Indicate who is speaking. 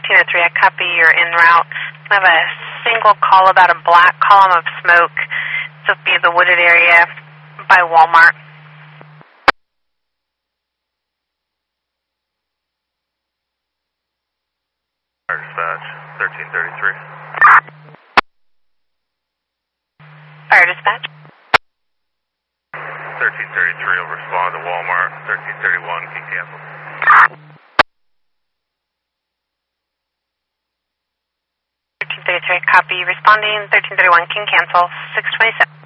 Speaker 1: 1303, I copy you're en route. I have a single call about a black column of smoke. This will be the wooded area by Walmart.
Speaker 2: Dispatch, 1333.
Speaker 1: Fire dispatch.
Speaker 2: 1333 will respond to Walmart. 1331 can cancel.
Speaker 1: 1333, copy. Responding. 1331 can cancel. 627.